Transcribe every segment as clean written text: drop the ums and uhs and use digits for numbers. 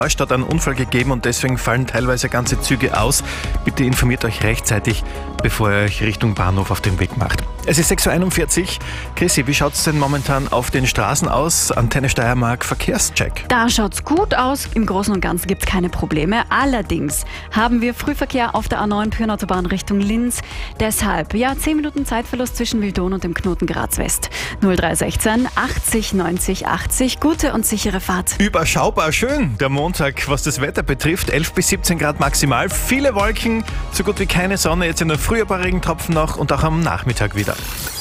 Neustadt einen Unfall gegeben und deswegen fallen teilweise ganze Züge aus. Bitte informiert euch rechtzeitig, bevor ihr euch Richtung Bahnhof auf den Weg macht. Es ist 6.41 Uhr. Chrissy, wie schaut es denn momentan auf den Straßen aus? Antenne Steiermark Verkehrscheck. Da schaut's gut aus. Im Großen und Ganzen gibt's keine Probleme. Allerdings haben wir Frühverkehr auf der A9 Pyrenautobahn Richtung Linz. Deshalb, 10 Minuten Zeitverlust zwischen Wildon und dem Knoten Graz West. 0316 80 90 80. Gute und sichere Fahrt. Überschaubar schön, der Montag, was das Wetter betrifft. 11 bis 17 Grad maximal. Viele Wolken, so gut wie keine Sonne. Jetzt in der Früh ein paar Regentropfen noch und auch am Nachmittag wieder.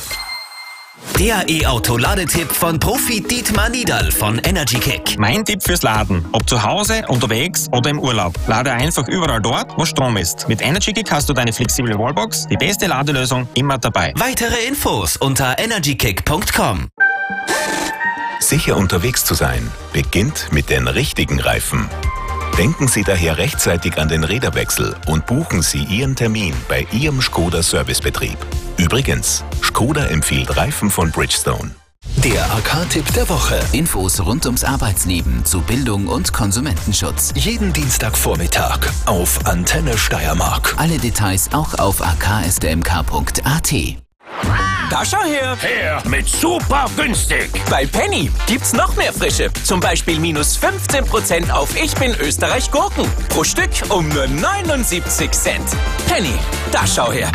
Der E-Auto-Ladetipp von Profi Dietmar Niederl von Energy Kick. Mein Tipp fürs Laden. Ob zu Hause, unterwegs oder im Urlaub. Lade einfach überall dort, wo Strom ist. Mit Energy Kick hast du deine flexible Wallbox, die beste Ladelösung, immer dabei. Weitere Infos unter energykick.com. Sicher unterwegs zu sein, beginnt mit den richtigen Reifen. Denken Sie daher rechtzeitig an den Räderwechsel und buchen Sie Ihren Termin bei Ihrem Skoda Servicebetrieb. Übrigens, Skoda empfiehlt Reifen von Bridgestone. Der AK-Tipp der Woche. Infos rund ums Arbeitsleben, zu Bildung und Konsumentenschutz. Jeden Dienstagvormittag auf Antenne Steiermark. Alle Details auch auf akstmk.at. Da schau her! Mit super günstig! Bei Penny gibt's noch mehr Frische. Zum Beispiel minus 15% auf Ich bin Österreich Gurken. Pro Stück um nur 79 Cent. Penny, da schau her!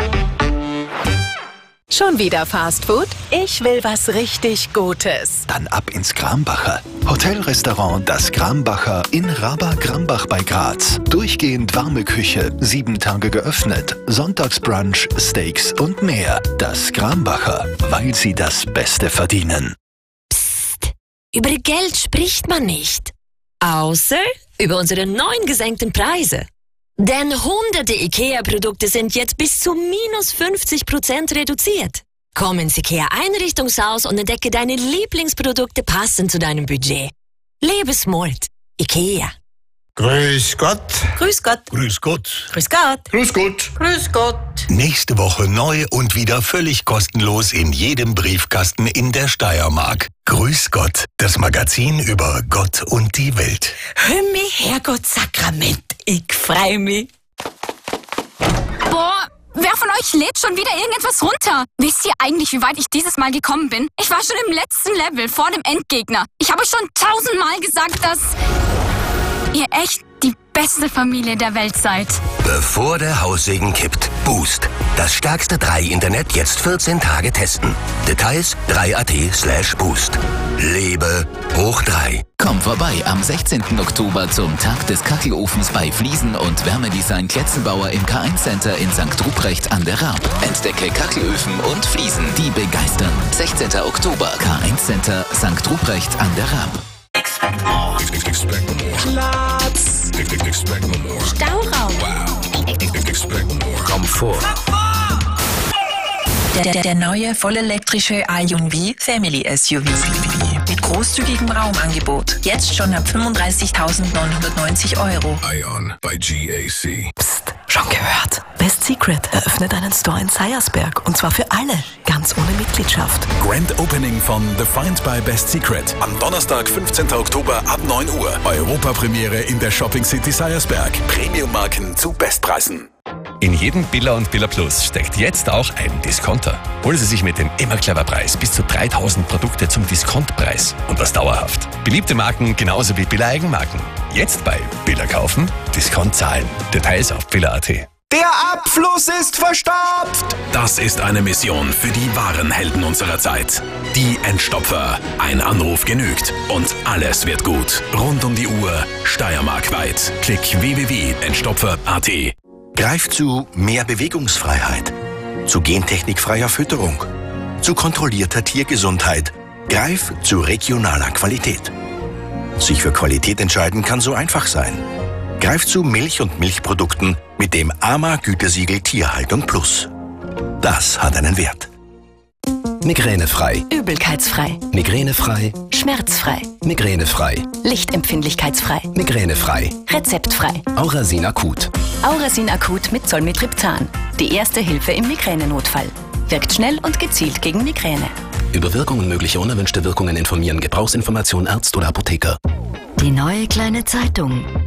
Schon wieder Fastfood? Ich will was richtig Gutes. Dann ab ins Grambacher. Hotelrestaurant Das Grambacher in Raba-Grambach bei Graz. Durchgehend warme Küche, 7 Tage geöffnet, Sonntagsbrunch, Steaks und mehr. Das Grambacher, weil sie das Beste verdienen. Psst, über Geld spricht man nicht. Außer über unsere neuen gesenkten Preise. Denn hunderte IKEA-Produkte sind jetzt bis zu minus 50% reduziert. Komm ins IKEA-Einrichtungshaus und entdecke deine Lieblingsprodukte passend zu deinem Budget. Lebe smart. IKEA. Grüß Gott. Grüß Gott. Grüß Gott. Grüß Gott. Grüß Gott. Grüß Gott. Nächste Woche neu und wieder völlig kostenlos in jedem Briefkasten in der Steiermark. Grüß Gott, das Magazin über Gott und die Welt. Hör mich, Herrgott Sakrament. Ich freu mich. Boah, wer von euch lädt schon wieder irgendetwas runter? Wisst ihr eigentlich, wie weit ich dieses Mal gekommen bin? Ich war schon im letzten Level, vor dem Endgegner. Ich habe euch schon 1000-mal gesagt, dass ihr echt die beste Familie der Welt seid. Bevor der Haussegen kippt. Boost. Das stärkste 3-Internet jetzt 14 Tage testen. Details 3.at/boost. Lebe hoch 3. Komm vorbei am 16. Oktober zum Tag des Kachelofens bei Fliesen und Wärmedesign Kletzenbauer im K1 Center in St. Ruprecht an der Raab. Entdecke Kachelöfen und Fliesen, die begeistern. 16. Oktober, K1 Center, St. Ruprecht an der Raab. Platz. Stauraum. Komfort. Der neue vollelektrische ION-V Family SUV. Mit großzügigem Raumangebot. Jetzt schon ab 35.990 €. ION bei GAC. Psst, schon gehört? Best Secret eröffnet einen Store in Seiersberg. Und zwar für alle, ganz ohne Mitgliedschaft. Grand Opening von The Find by Best Secret. Am Donnerstag, 15. Oktober ab 9 Uhr. Europapremiere in der Shopping City Seiersberg. Premium-Marken zu Bestpreisen. In jedem Billa und Billa Plus steckt jetzt auch ein Discounter. Holen Sie sich mit dem immer clever Preis bis zu 3000 Produkte zum Diskontpreis. Und das dauerhaft. Beliebte Marken genauso wie Billa Eigenmarken. Jetzt bei Billa kaufen, Discount zahlen. Details auf billa.at. Der Abfluss ist verstopft! Das ist eine Mission für die wahren Helden unserer Zeit. Die Entstopfer. Ein Anruf genügt und alles wird gut. Rund um die Uhr, steiermarkweit. Klick www.entstopfer.at. Greif zu mehr Bewegungsfreiheit. Zu gentechnikfreier Fütterung. Zu kontrollierter Tiergesundheit. Greif zu regionaler Qualität. Sich für Qualität entscheiden kann so einfach sein. Greif zu Milch und Milchprodukten mit dem AMA-Gütesiegel Tierhaltung Plus. Das hat einen Wert. Migränefrei. Übelkeitsfrei. Migränefrei. Schmerzfrei. Migränefrei. Lichtempfindlichkeitsfrei. Migränefrei. Rezeptfrei. Aurasin Akut. Aurasin Akut mit Zolmitriptan. Die erste Hilfe im Migränenotfall. Wirkt schnell und gezielt gegen Migräne. Über Wirkungen möglicher unerwünschte Wirkungen informieren. Gebrauchsinformation Arzt oder Apotheker. Die neue kleine Zeitung.